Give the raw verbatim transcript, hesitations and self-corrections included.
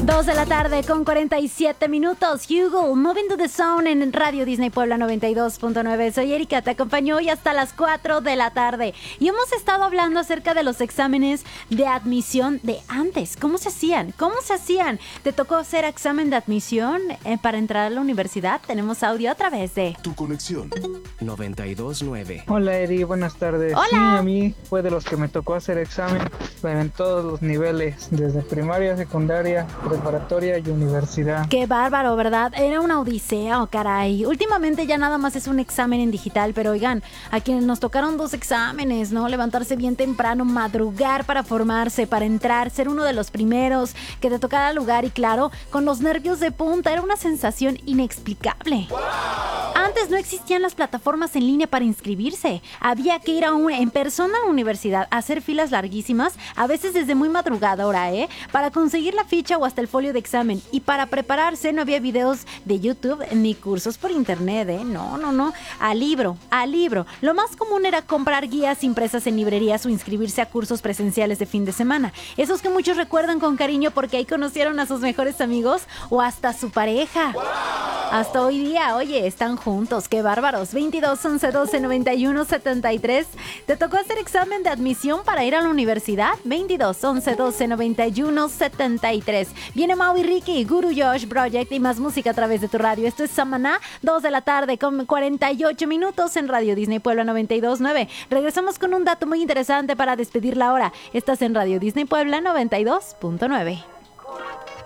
Dos de la tarde con cuarenta y siete minutos. Hugo, Moving to the Zone en Radio Disney Puebla noventa y dos punto nueve. Soy Erika, te acompaño hoy hasta las cuatro de la tarde. Y hemos estado hablando acerca de los exámenes de admisión de antes. ¿Cómo se hacían? ¿Cómo se hacían? ¿Te tocó hacer examen de admisión eh, para entrar a la universidad? Tenemos audio a través de Tu Conexión noventa y dos punto nueve. Hola Eri, buenas tardes. Hola. Sí, a mí fue de los que me tocó hacer examen en todos los niveles, desde primaria, secundaria, preparatoria y universidad. Qué bárbaro, ¿verdad? Era una odisea, oh caray. Últimamente ya nada más es un examen en digital, pero oigan, a quienes nos tocaron dos exámenes, ¿no? Levantarse bien temprano, madrugar para formarse, para entrar, ser uno de los primeros, que te tocara lugar y claro, con los nervios de punta, era una sensación inexplicable. ¡Wow! Antes no existían las plataformas en línea para inscribirse. Había que ir a un, en persona a la universidad, a hacer filas larguísimas, a veces desde muy madrugadora, ¿eh? Para conseguir la ficha o hasta el folio de examen. Y para prepararse no había videos de YouTube ni cursos por internet, ¿eh? No, no, no. Al libro, al libro. Lo más común era comprar guías impresas en librerías o inscribirse a cursos presenciales de fin de semana. Esos que muchos recuerdan con cariño porque ahí conocieron a sus mejores amigos o hasta su pareja. ¡Wow! Hasta hoy día, oye, están juntos. ¡Qué bárbaros! veintidós, once, doce, noventa y uno, setenta y tres. ¿Te tocó hacer examen de admisión para ir a la universidad? veintidós, once, doce, noventa y uno, setenta y tres. Viene Mau y Ricky, Guru Josh Project y más música a través de tu radio. Esto es Samaná, dos de la tarde con cuarenta y ocho minutos en Radio Disney Puebla noventa y dos punto nueve. Regresamos con un dato muy interesante para despedir la hora. Estás en Radio Disney Puebla noventa y dos punto nueve.